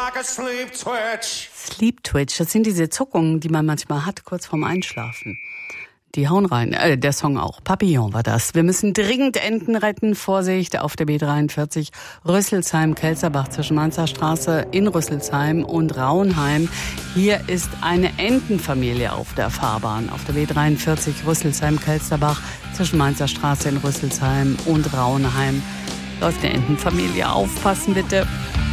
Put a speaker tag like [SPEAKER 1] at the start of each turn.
[SPEAKER 1] like a sleep twitch.
[SPEAKER 2] Sleep Twitch, das sind diese Zuckungen, die man manchmal hat, kurz vorm Einschlafen. Die hauen rein. Der Song auch. Papillon war das. Wir müssen dringend Enten retten. Vorsicht auf der B43 Rüsselsheim-Kelzerbach zwischen Mainzer Straße in Rüsselsheim und Raunheim. Hier ist eine Entenfamilie auf der Fahrbahn. Auf der B43 Rüsselsheim-Kelzerbach zwischen Mainzer Straße in Rüsselsheim und Raunheim läuft eine Entenfamilie. Aufpassen bitte.